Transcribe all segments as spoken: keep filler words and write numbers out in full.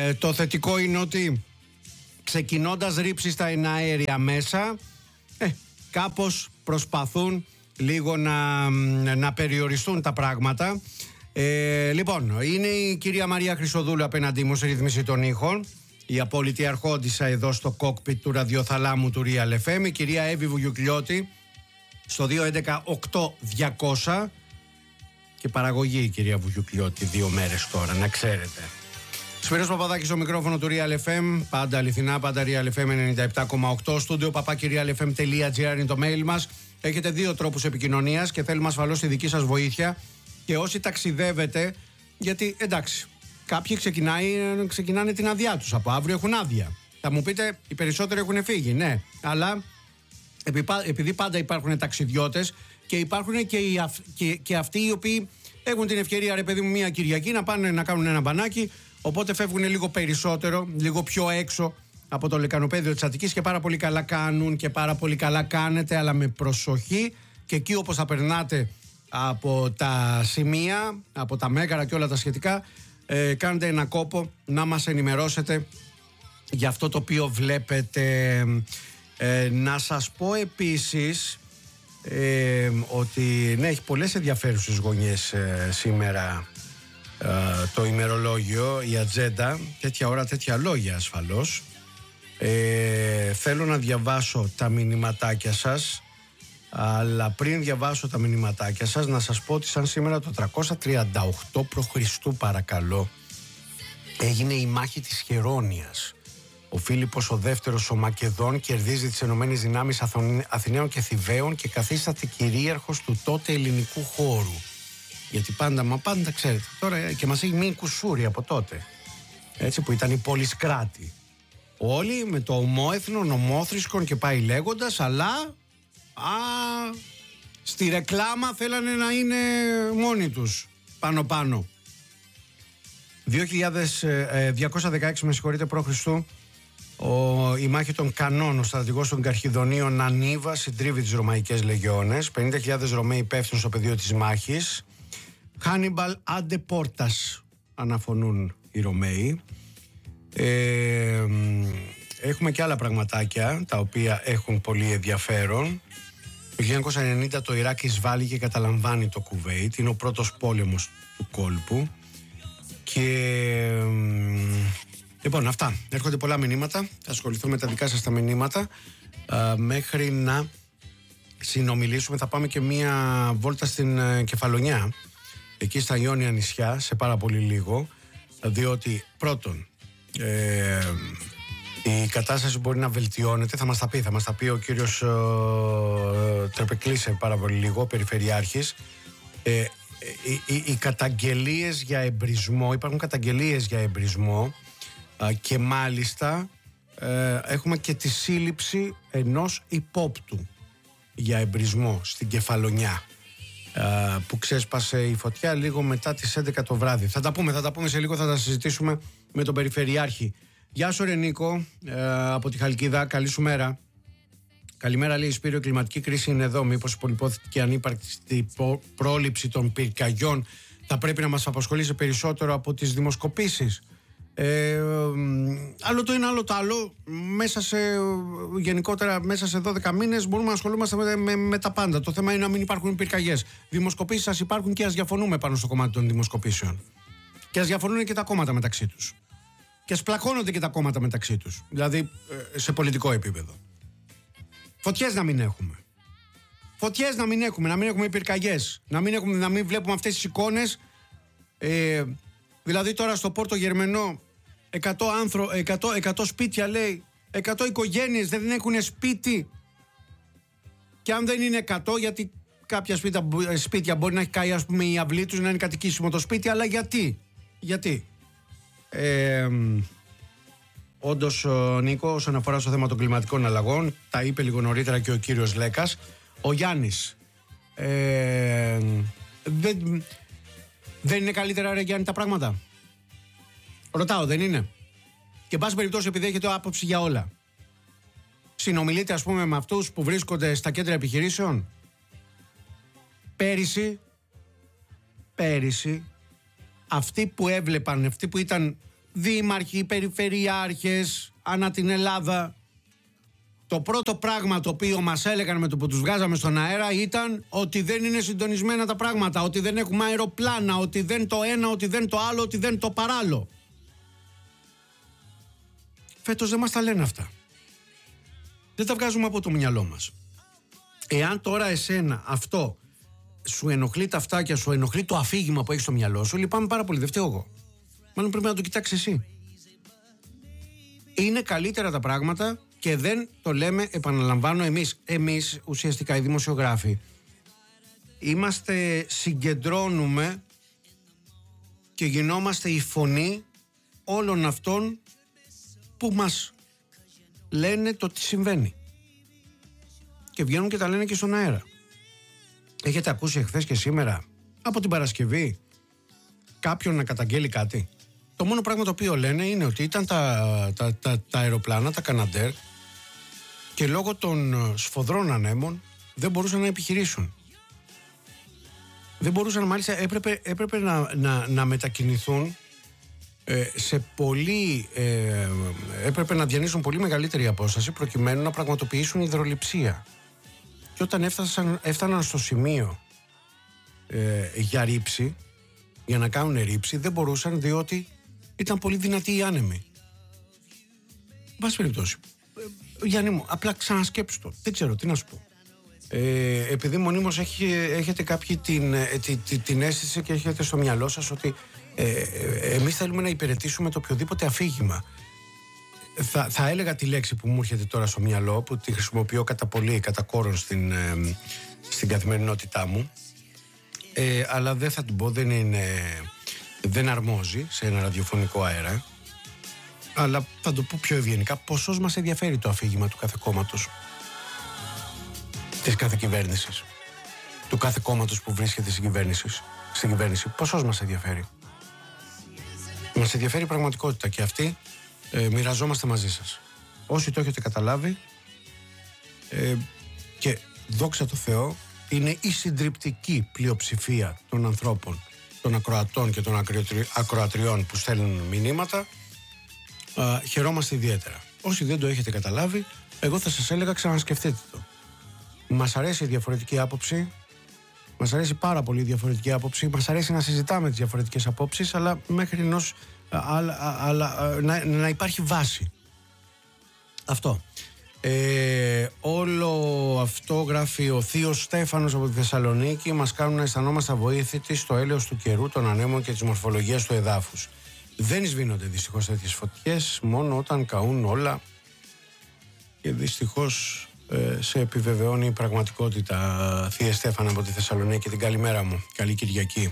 Ε, το θετικό είναι ότι ξεκινώντας ρήψεις στα εναέρια μέσα, ε, κάπως προσπαθούν λίγο να, να περιοριστούν τα πράγματα. Ε, λοιπόν, είναι η κυρία Μαρία Χρυσοδούλου απέναντί μου σε ρύθμιση των ήχων, η απόλυτη αρχόντισσα εδώ στο κόκπιτ του ραδιοθαλάμου του Real εφ εμ, η κυρία Εύη Βουγιουκλιώτη στο δύο έντεκα οκτώ διακόσια και παραγωγή η κυρία Βουγιουκλιώτη δύο μέρες τώρα, να ξέρετε. Σπύρος Παπαδάκης στο μικρόφωνο του Real εφ εμ, πάντα αληθινά, πάντα Real εφ εμ ενενήντα επτά κόμμα οκτώ, στούντιο παπάκι real f m τελεία g r είναι το mail μας. Έχετε δύο τρόπους επικοινωνίας και θέλουμε ασφαλώς τη δική σας βοήθεια. Και όσοι ταξιδεύετε, γιατί εντάξει, κάποιοι ξεκινάει, ξεκινάνε την άδειά τους, από αύριο έχουν άδεια. Θα μου πείτε, οι περισσότεροι έχουν φύγει, ναι, αλλά επειδή πάντα υπάρχουν ταξιδιώτες και υπάρχουν και, οι, και, και αυτοί οι οποίοι έχουν την ευκαιρία, ρε παιδί μου, μια Κυριακή να πάνε να κάνουν ένα μπανάκι, οπότε φεύγουν λίγο περισσότερο, λίγο πιο έξω από το λεκανοπέδιο της Αττικής και πάρα πολύ καλά κάνουν και πάρα πολύ καλά κάνετε, αλλά με προσοχή, και εκεί όπως θα περνάτε από τα σημεία, από τα μέγαρα και όλα τα σχετικά, ε, κάντε ένα κόπο να μας ενημερώσετε για αυτό το οποίο βλέπετε. Ε, να σας πω επίσης ε, ότι ναι, έχει πολλές ενδιαφέρουσες γωνιές ε, σήμερα ε, το ημερολόγιο, η ατζέντα, τέτοια ώρα τέτοια λόγια ασφαλώς. Ε, θέλω να διαβάσω τα μηνυματάκια σας, αλλά πριν διαβάσω τα μηνυματάκια σας να σας πω ότι σαν σήμερα το τριακόσια τριάντα οκτώ π.Χ. παρακαλώ έγινε η μάχη της Χερόνιας. Ο Φίλιππος ο δεύτερος ο Μακεδόν κερδίζει τις ενωμένες δυνάμεις Αθηναίων και Θηβαίων και καθίσταται κυρίαρχος του τότε ελληνικού χώρου. Γιατί πάντα, μα πάντα ξέρετε, τώρα και μας έχει μείνει κουσούρι από τότε, έτσι, που ήταν η πόλης κράτη. Όλοι με το ομόεθνο, ομόθρησκον και πάει λέγοντας, αλλά α, στη ρεκλάμα θέλανε να είναι μόνοι τους πάνω πάνω. δύο χιλιάδες διακόσια δεκαέξι με συγχωρείτε π.Χ. Ο, η μάχη των Κανών, ο στρατηγός των Καρχιδονίων Ανίβα συντρίβει τις Ρωμαϊκές Λεγιώνες. πενήντα χιλιάδες Ρωμαίοι υπεύθυνοι στο πεδίο της μάχης. Χάνιμπαλ άντε πόρτας, αναφωνούν οι Ρωμαίοι. Ε, έχουμε και άλλα πραγματάκια τα οποία έχουν πολύ ενδιαφέρον. Το χίλια εννιακόσια ενενήντα το Ιράκ εισβάλλει και καταλαμβάνει το Κουβέιτ. Είναι ο πρώτος πόλεμος του κόλπου. Και λοιπόν, αυτά. Έρχονται πολλά μηνύματα. Θα ασχοληθώ με τα δικά σας τα μηνύματα α, μέχρι να συνομιλήσουμε. Θα πάμε και μία βόλτα στην ε, Κεφαλονιά, εκεί στα Ιόνια νησιά, σε πάρα πολύ λίγο, διότι πρώτον ε, η κατάσταση μπορεί να βελτιώνεται. Θα μας τα πει, θα μας τα πει ο κύριος ε, Τρεπεκλής σε πάρα πολύ λίγο, ο Περιφερειάρχης. ε, οι, οι, οι καταγγελίες για εμπρισμό, υπάρχουν καταγγελίες για εμπρισμό α, και μάλιστα ε, έχουμε και τη σύλληψη ενός υπόπτου για εμπρισμό στην Κεφαλονιά, α, που ξέσπασε η φωτιά λίγο μετά τις έντεκα το βράδυ. Θα τα πούμε, θα τα πούμε σε λίγο, θα τα συζητήσουμε με τον Περιφερειάρχη. Γεια σου ρε Νίκο, ε, από τη Χαλκίδα, καλή σου μέρα. Καλημέρα, λέει Σπύριο, η κλιματική κρίση είναι εδώ. Μήπως η πολυπόθητη ανύπαρκτη πρόληψη των πυρκαγιών θα πρέπει να μας απασχολήσει περισσότερο από τις δημοσκοπήσεις? Ε, άλλο το ένα, άλλο το άλλο. Μέσα σε, γενικότερα, μέσα σε δώδεκα μήνες μπορούμε να ασχολούμαστε με, με, με τα πάντα. Το θέμα είναι να μην υπάρχουν πυρκαγιές. Δημοσκοπήσεις σας υπάρχουν και ας διαφωνούμε πάνω στο κομμάτι των δημοσκοπήσεων. Και ας διαφωνούν και τα κόμματα μεταξύ τους. Και ας πλακώνονται και τα κόμματα μεταξύ τους. Δηλαδή σε πολιτικό επίπεδο. Φωτιές να μην έχουμε. Φωτιές να μην έχουμε, να μην έχουμε πυρκαγιές. Να μην, έχουμε, να μην βλέπουμε αυτές τις εικόνες. Ε, δηλαδή τώρα στο Πόρτο Γερμενό εκατό, άνθρω, εκατό, εκατό σπίτια, λέει, εκατό οικογένειες δεν έχουν σπίτι. Και αν δεν είναι εκατό, γιατί κάποια σπίτια, σπίτια μπορεί να έχει καεί, ας πούμε, η αυλή τους, να είναι κατοικήσιμο το σπίτι, αλλά γιατί. Γιατί. Ε, Όντως, Νίκο, όσον αφορά στο θέμα των κλιματικών αλλαγών, τα είπε λίγο νωρίτερα και ο κύριος Λέκας. Ο Γιάννης, ε, δεν, δεν είναι καλύτερα, ρε Γιάννη, τα πράγματα? Ρωτάω, δεν είναι? Και εν πάση περιπτώσει, επειδή έχετε άποψη για όλα, συνομιλείτε, ας πούμε, με αυτούς που βρίσκονται στα κέντρα επιχειρήσεων? Πέρυσι, πέρυσι, αυτοί που έβλεπαν, αυτοί που ήταν δήμαρχοι, περιφερειάρχες ανά την Ελλάδα. Το πρώτο πράγμα το οποίο μας έλεγαν με το που τους βγάζαμε στον αέρα ήταν ότι δεν είναι συντονισμένα τα πράγματα, ότι δεν έχουμε αεροπλάνα, ότι δεν το ένα, ότι δεν το άλλο, ότι δεν το παράλληλο. Φέτος δεν μας τα λένε αυτά. Δεν τα βγάζουμε από το μυαλό μας. Εάν τώρα εσένα αυτό σου ενοχλεί τα αυτάκια, σου ενοχλεί το αφήγημα που έχεις στο μυαλό σου, λυπάμαι πάρα πολύ, δεν φταίω εγώ. Μάλλον πρέπει να το κοιτάξεις εσύ. Είναι καλύτερα τα πράγματα και δεν το λέμε, επαναλαμβάνω, εμείς. Εμείς ουσιαστικά οι δημοσιογράφοι είμαστε, συγκεντρώνουμε και γινόμαστε η φωνή όλων αυτών που μας λένε το τι συμβαίνει. Και βγαίνουν και τα λένε και στον αέρα. Έχετε ακούσει εχθές και σήμερα από την Παρασκευή κάποιον να καταγγέλει κάτι? Το μόνο πράγμα το οποίο λένε είναι ότι ήταν τα, τα, τα, τα αεροπλάνα, τα Καναντέρ, και λόγω των σφοδρών ανέμων δεν μπορούσαν να επιχειρήσουν. Δεν μπορούσαν, μάλιστα έπρεπε, έπρεπε να, να, να μετακινηθούν ε, σε πολύ, ε, έπρεπε να διανύσουν πολύ μεγαλύτερη απόσταση προκειμένου να πραγματοποιήσουν υδρολειψία. Και όταν έφτασαν, έφταναν στο σημείο ε, για ρήψη, για να κάνουν ρήψη, δεν μπορούσαν, διότι ήταν πολύ δυνατοί οι άνεμοι. Εν πάση περιπτώσει, ε, Γιάννη μου, απλά ξανασκέψου το. Δεν ξέρω τι να σου πω. Ε, επειδή μονίμως έχει, έχετε κάποιοι την, την, την, την αίσθηση και έχετε στο μυαλό σας ότι ε, ε, εμείς θέλουμε να υπηρετήσουμε το οποιοδήποτε αφήγημα. Θα, θα έλεγα τη λέξη που μου έρχεται τώρα στο μυαλό, που τη χρησιμοποιώ κατά πολύ, κατά κόρον στην, ε, στην καθημερινότητά μου, ε, αλλά δεν θα την πω, δεν είναι, δεν αρμόζει σε ένα ραδιοφωνικό αέρα, αλλά θα το πω πιο ευγενικά. Ποσός μας ενδιαφέρει το αφήγημα του κάθε κόμματος, της κάθε κυβέρνησης, του κάθε κόμματος που βρίσκεται στην κυβέρνηση, στην κυβέρνηση. Ποσός μας ενδιαφέρει? Μας ενδιαφέρει η πραγματικότητα και αυτή ε, μοιραζόμαστε μαζί σας. Όσοι το έχετε καταλάβει, ε, και δόξα τω Θεώ, είναι η συντριπτική πλειοψηφία των ανθρώπων, των ακροατών και των ακροατριών που στέλνουν μηνύματα, ε, χαιρόμαστε ιδιαίτερα. Όσοι δεν το έχετε καταλάβει, εγώ θα σας έλεγα ξανασκεφτείτε το. Μας αρέσει η διαφορετική άποψη, μας αρέσει πάρα πολύ η διαφορετική άποψη, μας αρέσει να συζητάμε τις διαφορετικές απόψεις, αλλά μέχρι ενός, αλλά, αλλά, να, να υπάρχει βάση. Αυτό. Ε, όλο αυτό, γράφει ο θείος Στέφανος από τη Θεσσαλονίκη, μας κάνουν να αισθανόμαστε αβοήθητοι στο έλεος του καιρού, των ανέμων και της μορφολογίας του εδάφους. Δεν εισβήνονται δυστυχώς τέτοιες φωτιές, μόνο όταν καούν όλα, και δυστυχώς σε επιβεβαιώνει η πραγματικότητα. Θεία Στέφανα από τη Θεσσαλονίκη, την καλημέρα μου. Καλή Κυριακή.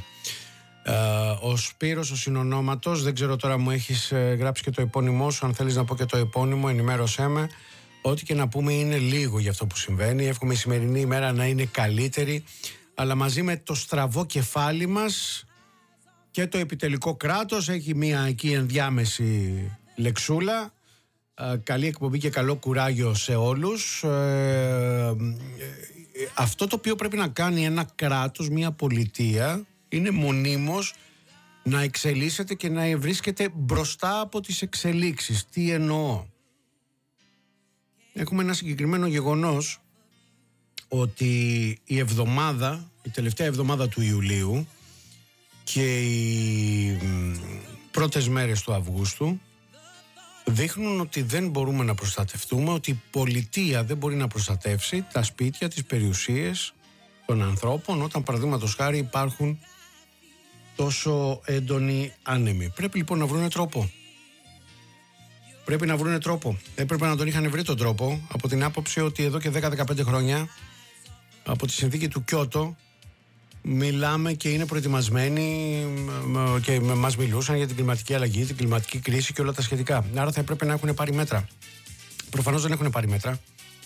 Ο Σπύρος, ο συνονόματος, δεν ξέρω τώρα, μου έχεις γράψει και το επώνυμό σου, αν θέλεις να πω και το επώνυμο, ενημέρωσέ με. Ό,τι και να πούμε είναι λίγο για αυτό που συμβαίνει. Εύχομαι η σημερινή ημέρα να είναι καλύτερη, αλλά μαζί με το στραβό κεφάλι μας και το επιτελικό κράτος έχει μία εκεί ενδιάμεση λεξούλα. Uh, καλή εκπομπή και καλό κουράγιο σε όλους. Uh, uh, αυτό το οποίο πρέπει να κάνει ένα κράτος, μια πολιτεία, είναι μονίμως να εξελίσσεται και να βρίσκεται μπροστά από τις εξελίξεις. Τι εννοώ? Έχουμε ένα συγκεκριμένο γεγονός, ότι η εβδομάδα, η τελευταία εβδομάδα του Ιουλίου και οι πρώτες μέρες του Αυγούστου δείχνουν ότι δεν μπορούμε να προστατευτούμε, ότι η πολιτεία δεν μπορεί να προστατεύσει τα σπίτια, τις περιουσίες των ανθρώπων, όταν παραδείγματος χάρη υπάρχουν τόσο έντονοι άνεμοι. Πρέπει λοιπόν να βρούνε τρόπο. Πρέπει να βρούνε τρόπο. Έπρεπε να τον είχαν βρει τον τρόπο, από την άποψη ότι εδώ και δέκα με δεκαπέντε χρόνια, από τη συνθήκη του Κιώτο, μιλάμε και είναι προετοιμασμένοι και μας μιλούσαν για την κλιματική αλλαγή, την κλιματική κρίση και όλα τα σχετικά. Άρα θα έπρεπε να έχουν πάρει μέτρα. Προφανώς δεν έχουν πάρει μέτρα,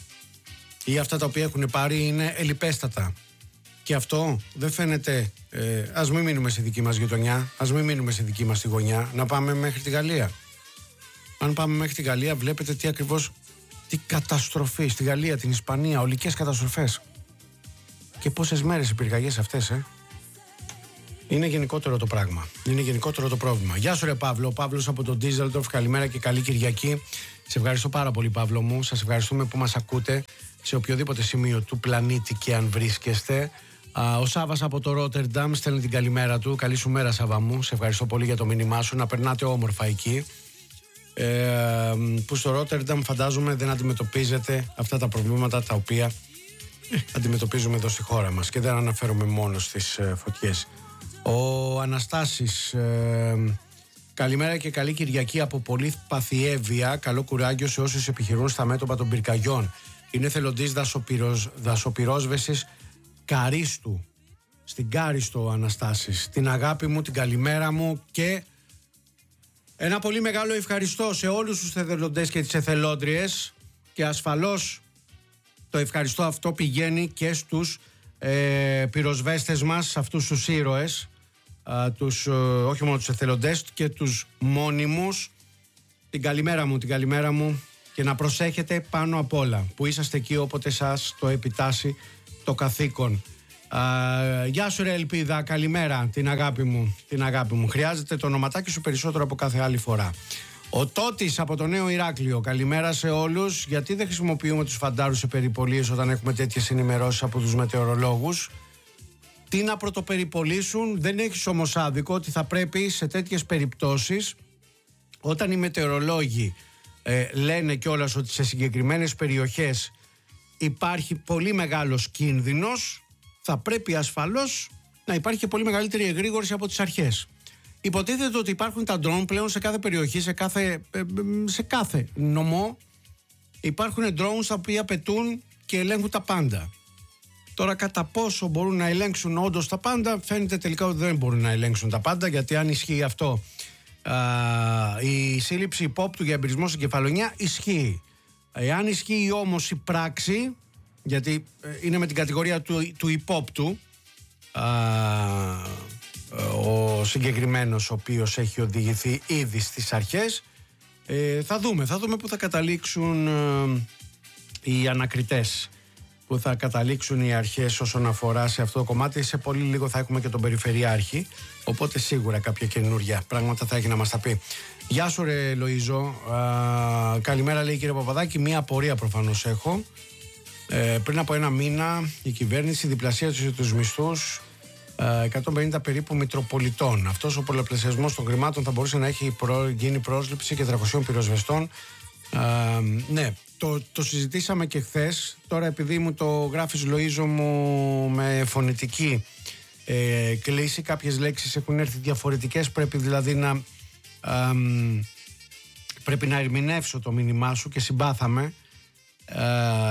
ή αυτά τα οποία έχουν πάρει είναι ελιπέστατα. Και αυτό δεν φαίνεται. Ε, ας μην μείνουμε στη δική μας γειτονιά, ας μην μείνουμε στη δική μας τη γωνιά, να πάμε μέχρι τη Γαλλία. Αν πάμε μέχρι τη Γαλλία, βλέπετε τι ακριβώς, τι καταστροφή. Στη Γαλλία, την Ισπανία, ολικές καταστροφές. Και πόσες μέρες οι πυρκαγιές αυτές, ε? Είναι γενικότερο το πράγμα. Είναι γενικότερο το πρόβλημα. Γεια σου ρε Παύλο. Ο Παύλος από τον Ντίζελντορφ. Καλημέρα και καλή Κυριακή. Σε ευχαριστώ πάρα πολύ Παύλο μου. Σας ευχαριστούμε που μας ακούτε σε οποιοδήποτε σημείο του πλανήτη και αν βρίσκεστε. Ο Σάββας από το Ρότερνταμ στέλνει την καλημέρα του. Καλή σου μέρα Σάββα μου. Σε ευχαριστώ πολύ για το μήνυμά σου. Να περνάτε όμορφα εκεί. Ε, που στο Ρότερνταμ φαντάζομαι δεν αντιμετωπίζετε αυτά τα προβλήματα τα οποία ε, αντιμετωπίζουμε εδώ στη χώρα μας. Και δεν αναφέρομαι μόνο στις ε, φωτιές. Ο Αναστάσης, ε, καλημέρα και καλή Κυριακή από πολύ Παθιέβεια. Καλό κουράγιο σε όσους επιχειρούν στα μέτωπα των πυρκαγιών. Είναι θελοντής δασοπυροσ, δασοπυρόσβεσης Καρίστου. Στην Κάριστο ο Αναστάσης. Την αγάπη μου, την καλημέρα μου και ένα πολύ μεγάλο ευχαριστώ σε όλους τους εθελοντές και τις εθελόντριες και ασφαλώς το ευχαριστώ αυτό πηγαίνει και στους ε, πυροσβέστες μας, αυτούς τους ήρωες. Τους, όχι μόνο τους εθελοντές και τους μόνιμους. Την καλημέρα μου, την καλημέρα μου και να προσέχετε πάνω απ' όλα που είσαστε εκεί όποτε σας το επιτάσσει το καθήκον. Α, γεια σου ρε Ελπίδα, καλημέρα, την αγάπη μου, την αγάπη μου. Χρειάζεται το ονοματάκι σου περισσότερο από κάθε άλλη φορά. Ο Τότης από το Νέο Ηράκλειο, καλημέρα σε όλους. Γιατί δεν χρησιμοποιούμε τους φαντάρους σε περιπολίες όταν έχουμε τέτοιες ενημερώσεις από τους μετεωρολόγους? Τι να πρωτοπεριπολίσουν, δεν έχεις όμως άδικο ότι θα πρέπει σε τέτοιες περιπτώσεις, όταν οι μετεωρολόγοι ε, λένε κιόλας ότι σε συγκεκριμένες περιοχές υπάρχει πολύ μεγάλος κίνδυνος, θα πρέπει ασφαλώς να υπάρχει και πολύ μεγαλύτερη εγρήγορση από τις αρχές. Υποτίθεται ότι υπάρχουν τα ντρόουν πλέον σε κάθε περιοχή, σε κάθε, σε κάθε νομό. Υπάρχουν ντρόουν τα οποία πετούν και ελέγχουν τα πάντα. Τώρα κατά πόσο μπορούν να ελέγξουν όντως τα πάντα, φαίνεται τελικά ότι δεν μπορούν να ελέγξουν τα πάντα, γιατί αν ισχύει αυτό, α, η σύλληψη υπόπτου για εμπειρισμό στην κεφαλονιά ισχύει. Εάν ισχύει όμως η πράξη, γιατί είναι με την κατηγορία του, του υπόπτου, α, ο συγκεκριμένος ο οποίος έχει οδηγηθεί ήδη στις αρχές, ε, θα δούμε, θα δούμε που θα καταλήξουν ε, οι ανακριτές, που θα καταλήξουν οι αρχές όσον αφορά σε αυτό το κομμάτι. Σε πολύ λίγο θα έχουμε και τον Περιφερειάρχη, οπότε σίγουρα κάποια καινούργια πράγματα θα έχει να μας τα πει. Γεια σου ρε Λοΐζο, Α, καλημέρα λέει κύριε Παπαδάκη. Μία απορία προφανώς έχω. ε, Πριν από ένα μήνα η κυβέρνηση διπλασίασε τους μισθούς ε, εκατόν πενήντα περίπου μητροπολιτών. Αυτός ο πολλαπλασιασμός των χρημάτων θα μπορούσε να έχει προ, γίνει πρόσληψη και τριακοσίων πυροσβεστών. Ε, ναι, το, το συζητήσαμε και χθες. Τώρα επειδή μου το γράφεις Λοΐζο μου με φωνητική ε, κλίση, κάποιες λέξεις έχουν έρθει διαφορετικές, πρέπει δηλαδή να ε, πρέπει να ερμηνεύσω το μήνυμά σου και συμπάθαμε. ε,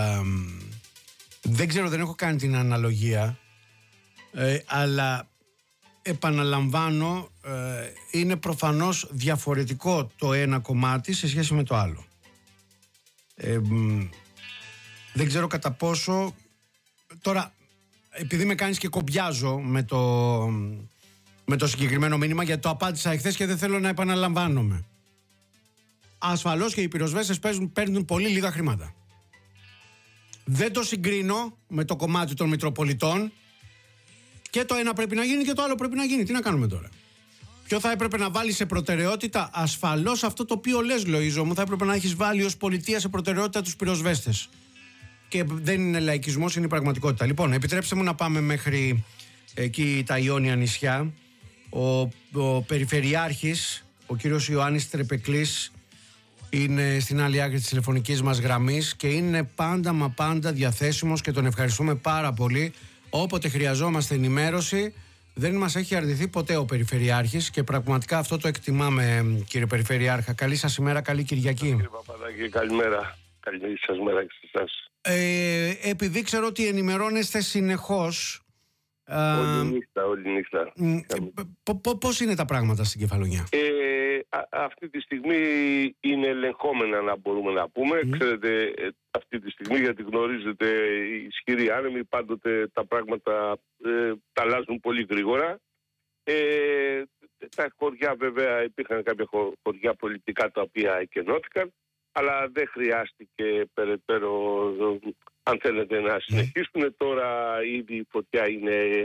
δεν ξέρω, δεν έχω κάνει την αναλογία, ε, αλλά επαναλαμβάνω, ε, είναι προφανώς διαφορετικό το ένα κομμάτι σε σχέση με το άλλο. Ε, δεν ξέρω κατά πόσο τώρα, επειδή με κάνεις και κομπιάζω με το, με το συγκεκριμένο μήνυμα, γιατί το απάντησα εχθές και δεν θέλω να επαναλαμβάνομαι. Ασφαλώς και οι πυροσβέστες παίζουν, παίρνουν πολύ λίγα χρήματα. Δεν το συγκρίνω με το κομμάτι των Μητροπολιτών. Και το ένα πρέπει να γίνει και το άλλο πρέπει να γίνει. Τι να κάνουμε τώρα? Ποιο θα έπρεπε να βάλει σε προτεραιότητα? Ασφαλώς αυτό το οποίο λες Λοΐζο μου, θα έπρεπε να έχεις βάλει ως πολιτεία σε προτεραιότητα τους πυροσβέστες. Και δεν είναι λαϊκισμός, είναι η πραγματικότητα. Λοιπόν, επιτρέψτε μου να πάμε μέχρι εκεί τα Ιόνια νησιά. Ο, ο Περιφερειάρχης, ο κύριος Ιωάννης Τρεπεκλής, είναι στην άλλη άκρη της τηλεφωνικής μας γραμμής και είναι πάντα μα πάντα διαθέσιμος και τον ευχαριστούμε πάρα πολύ. Όποτε χρειαζόμαστε ενημέρωση, δεν μας έχει αρνηθεί ποτέ ο Περιφερειάρχης και πραγματικά αυτό το εκτιμάμε, κύριε Περιφερειάρχα. Καλή σας ημέρα, καλή Κυριακή. Κύριε Παπαδάκη, καλημέρα. Καλή σας μέρα και σε εσάς. Ε, επειδή ξέρω ότι ενημερώνεστε συνεχώς. Όλη νύχτα, όλη νύχτα. Πώς είναι τα πράγματα στην Κεφαλονιά? Ε, α, αυτή τη στιγμή είναι ελεγχόμενα, να μπορούμε να πούμε. Mm. Ξέρετε, αυτή τη στιγμή, γιατί γνωρίζετε, οι ισχυροί άνεμοι, πάντοτε τα πράγματα ε, τα αλλάζουν πολύ γρήγορα. Ε, τα χωριά βέβαια, υπήρχαν κάποια χωριά πολιτικά τα οποία εκενώθηκαν, αλλά δεν χρειάστηκε περαιτέρω, αν θέλετε, να συνεχίσουν. Τώρα ήδη η φωτιά είναι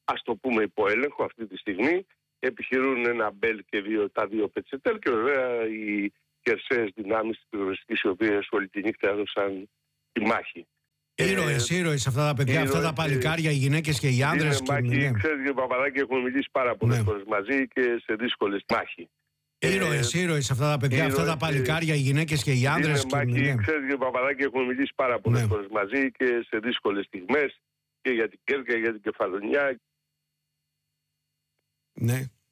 ας το πούμε υπό έλεγχο αυτή τη στιγμή. Επιχειρούν ένα Μπέλ και δύο, τα δύο Πετσετέλ και βέβαια οι χερσαίες δυνάμεις της πυροσβεστικής, οι οποίες όλη τη νύχτα έδωσαν τη μάχη. Ήρωες, ε, ήρωες αυτά τα παιδιά, ήρωες, αυτά τα παλικάρια, οι γυναίκες και οι άντρες. Είναι μάχη, ναι. ξέρεις κύριε Παπαδάκη, έχουμε μιλήσει πάρα πολλές Ναι. φορές μαζί και σε δύσκολες μάχη. Ήρωες, Ε, ήρωες αυτά τα παιδιά, αυτά τα ήρωες, παλικάρια, οι γυναίκες και οι άντρες. Είναι μάχη, ναι. ξέρεις κύριε Παπαδάκη, έχουμε μιλήσει πάρα πολλές Ναι. φορές μαζί και σε δύσκολες στιγμές και για την Κέρκυρα, για την Κεφαλονιά. Ναι.